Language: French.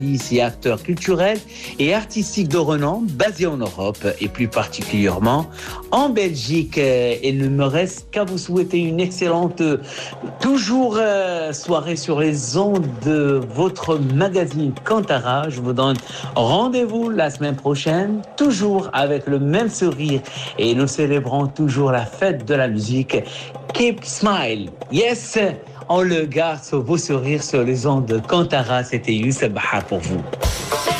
Ici, acteur culturel et artistique de renom basé en Europe et plus particulièrement en Belgique. Il ne me reste qu'à vous souhaiter une excellente soirée sur les ondes de votre magazine Cantara. Je vous donne rendez-vous la semaine prochaine, toujours avec le même sourire et nous célébrons toujours la fête de la musique. Keep smile. Yes. On le garde sur vos sourires sur les ondes de Cantara. C'était Youssef Baha pour vous.